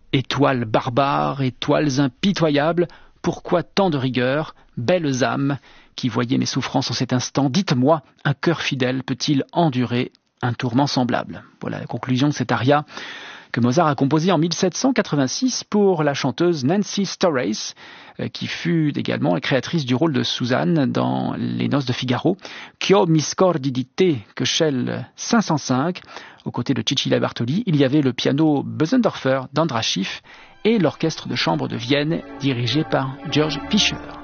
Étoiles barbares, étoiles impitoyables, pourquoi tant de rigueur, belles âmes, qui voyez mes souffrances en cet instant, dites-moi, un cœur fidèle peut-il endurer un tourment semblable? Voilà la conclusion de cet aria que Mozart a composé en 1786 pour la chanteuse Nancy Storace, qui fut également la créatrice du rôle de Suzanne dans Les Noces de Figaro. Ch'io mi scordi di te, Köchel 505, aux côtés de Cecilia Bartoli. Il y avait le piano Bösendorfer d'Andras Schiff et l'orchestre de chambre de Vienne dirigé par Georg Fischer.